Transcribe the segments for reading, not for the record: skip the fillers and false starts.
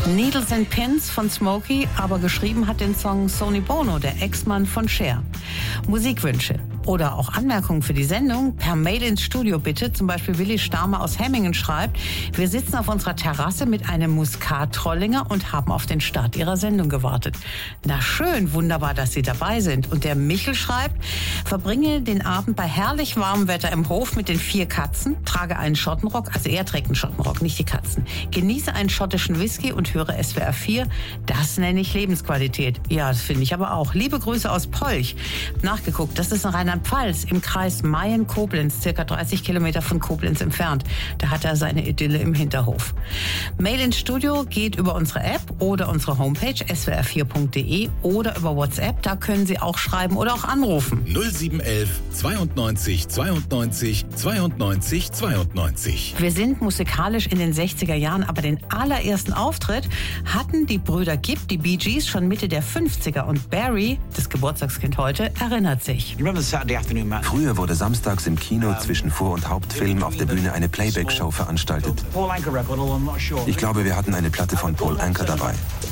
Needles and Pins von Smokey, aber geschrieben hat den Song Sonny Bono, der Ex-Mann von Cher. Musikwünsche oder auch Anmerkungen für die Sendung per Mail ins Studio bitte. Zum Beispiel Willi Stamer aus Hemmingen schreibt: Wir sitzen auf unserer Terrasse mit einem Muskat-Trollinger und haben auf den Start Ihrer Sendung gewartet. Na schön, wunderbar, dass Sie dabei sind. Und der Michel schreibt: Verbringe den Abend bei herrlich warmem Wetter im Hof mit den 4 Katzen, trage einen Schottenrock, also er trägt einen Schottenrock, nicht die Katzen, genieße einen schottischen Whisky und höre SWR 4. Das nenne ich Lebensqualität. Ja, das finde ich aber auch. Liebe Grüße aus Polch. Nachgeguckt, das ist in Rheinland-Pfalz im Kreis Mayen-Koblenz, circa 30 Kilometer von Koblenz entfernt. Da hat er seine Idylle im Hinterhof. Mail ins Studio geht über unsere App oder unsere Homepage swr4.de oder über WhatsApp. Da können Sie auch schreiben oder auch anrufen. 0711 92 92 92 92. Wir sind musikalisch in den 60er Jahren, aber den allerersten Auftritt hatten die Brüder Gibb, die Bee Gees, schon Mitte der 50er. Und Barry, das Geburtstagskind heute, erinnert sich. Früher wurde samstags im Kino zwischen Vor- und Hauptfilm auf der Bühne eine Playback-Show veranstaltet. Ich glaube, wir hatten eine Platte von Paul Anka dabei.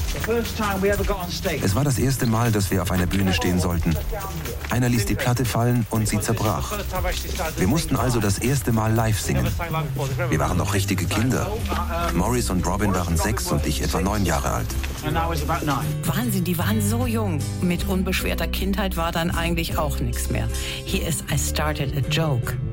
Es war das erste Mal, dass wir auf einer Bühne stehen sollten. Einer ließ die Platte fallen und sie zerbrach. Wir mussten also das erste Mal live singen. Wir waren noch richtige Kinder. Morris und Robin waren 6 und ich etwa 9 Jahre alt. Wahnsinn, die waren so jung. Mit unbeschwerter Kindheit war dann eigentlich auch nichts mehr. Hier ist I Started a Joke.